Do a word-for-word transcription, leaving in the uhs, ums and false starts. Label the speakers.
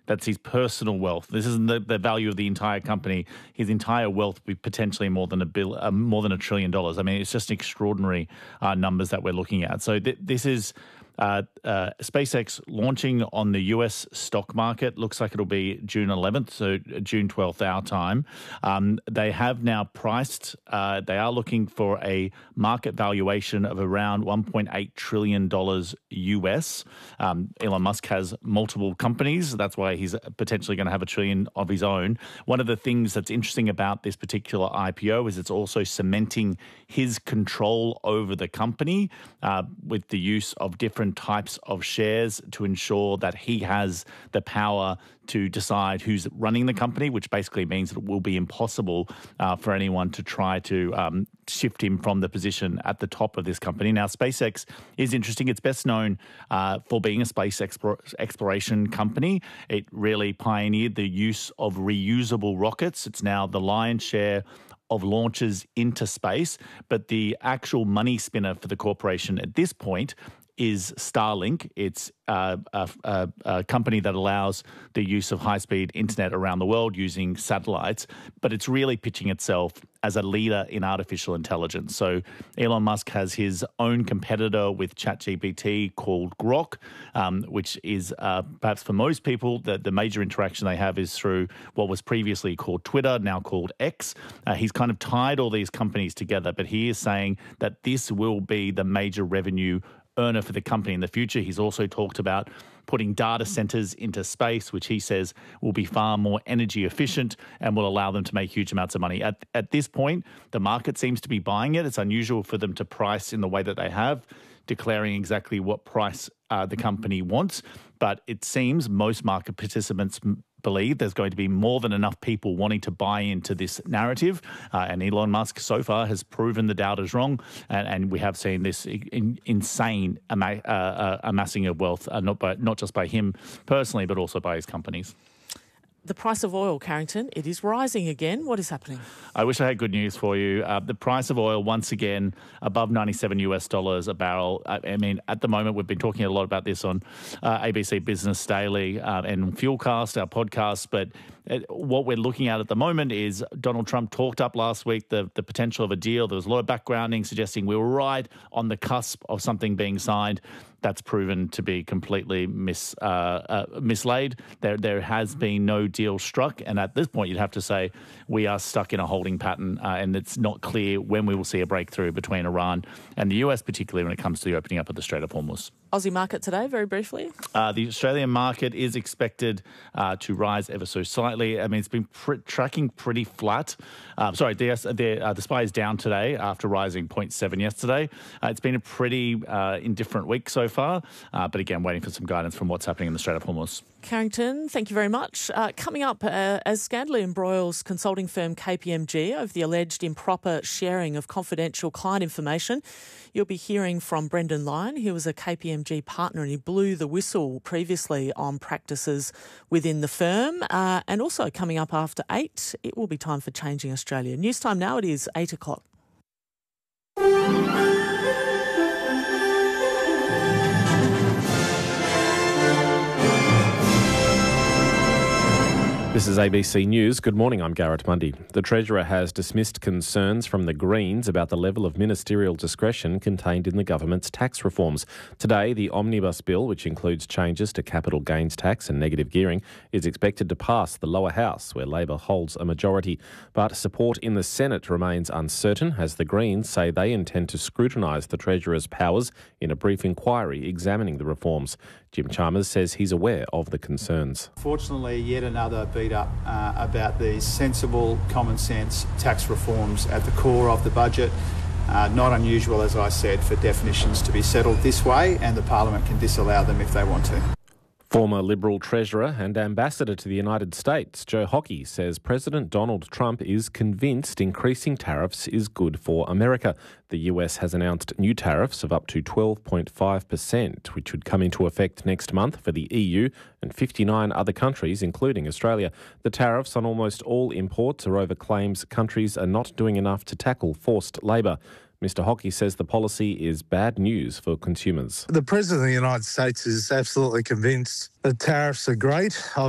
Speaker 1: That's his personal wealth. This isn't the, the value of the entire company. His entire wealth would be potentially more than a bill, uh, more than a trillion dollars. I mean, it's just extraordinary uh, numbers that we're looking at. So th- this is uh, uh, SpaceX launching on the U S stock market. Looks like it'll be June eleventh, so June twelfth our time. Um, they have now priced. Uh, they are looking for a market valuation of around one point eight trillion dollars U S. Um, Elon Musk has multiple companies. That's why he's potentially going to have a trillion of his own. One of the things that's interesting about this particular I P O is it's also cementing his control over the company uh, with the use of different types of shares to ensure that he has the power to decide who's running the company, which basically means that it will be impossible uh, for anyone to try to um, shift him from the position at the top of this company. Now, SpaceX is interesting. It's best known uh, for being a space explor- exploration company. It really pioneered the use of reusable rockets. It's now the lion's share of launches into space, but the actual money spinner for the corporation at this point is Starlink. It's uh, a, a, a company that allows the use of high-speed internet around the world using satellites, but it's really pitching itself as a leader in artificial intelligence. So Elon Musk has his own competitor with ChatGPT called Grok, um, which is uh, perhaps for most people, the, the major interaction they have is through what was previously called Twitter, now called X. Uh, he's kind of tied all these companies together, but he is saying that this will be the major revenue earner for the company in the future. He's also talked about putting data centers into space, which he says will be far more energy efficient and will allow them to make huge amounts of money. At, at this point, the market seems to be buying it. It's unusual for them to price in the way that they have, declaring exactly what price uh, the company wants. But it seems most market participants believe there's going to be more than enough people wanting to buy into this narrative. Uh, and Elon Musk so far has proven the doubters wrong. And, and we have seen this in, insane ama- uh, uh, amassing of wealth, uh, not, by, not just by him personally, but also by his companies.
Speaker 2: The price of oil, Carrington, it is rising again. What is happening?
Speaker 1: I wish I had good news for you. Uh, the price of oil, once again, above ninety-seven US dollars a barrel. I, I mean, at the moment, we've been talking a lot about this on uh, A B C Business Daily uh, and Fuelcast, our podcast. But uh, what we're looking at at the moment is Donald Trump talked up last week the, the potential of a deal. There was a lot of backgrounding suggesting we were right on the cusp of something being signed. That's proven to be completely mis, uh, uh, mislaid. There there has been no deal struck. And at this point, you'd have to say we are stuck in a holding pattern uh, and it's not clear when we will see a breakthrough between Iran and the U S, particularly when it comes to the opening up of the Strait of Hormuz.
Speaker 2: Aussie market today, very briefly.
Speaker 1: Uh, the Australian market is expected uh, to rise ever so slightly. I mean, it's been pr- tracking pretty flat. Uh, sorry, the, the, uh, the S P Y is down today after rising zero point seven yesterday. Uh, it's been a pretty uh, indifferent week so far, uh, but again, waiting for some guidance from what's happening in the Strait of Hormuz.
Speaker 2: Carrington, thank you very much. Uh, coming up, uh, as scandally embroils consulting firm K P M G over the alleged improper sharing of confidential client information, you'll be hearing from Brendan Lyon. He was a K P M G partner and he blew the whistle previously on practices within the firm. Uh, and also coming up after eight, it will be time for Changing Australia. News time now, it is eight o'clock.
Speaker 3: This is A B C News. Good morning, I'm Garrett Mundy. The Treasurer has dismissed concerns from the Greens about the level of ministerial discretion contained in the government's tax reforms. Today, the Omnibus Bill, which includes changes to capital gains tax and negative gearing, is expected to pass the lower house, where Labor holds a majority. But support in the Senate remains uncertain, as the Greens say they intend to scrutinise the Treasurer's powers in a brief inquiry examining the reforms. Jim Chalmers says he's aware of the concerns.
Speaker 4: Fortunately, yet another beat up uh, about these sensible, common sense tax reforms at the core of the budget. Uh, not unusual, as I said, for definitions to be settled this way, and the Parliament can disallow them if they want to.
Speaker 3: Former Liberal Treasurer and Ambassador to the United States, Joe Hockey, says President Donald Trump is convinced increasing tariffs is good for America. The U S has announced new tariffs of up to twelve point five percent, which would come into effect next month for the E U and fifty-nine other countries, including Australia. The tariffs on almost all imports are over claims countries are not doing enough to tackle forced labour. Mister Hockey says the policy is bad news for consumers.
Speaker 5: The President of the United States is absolutely convinced that tariffs are great.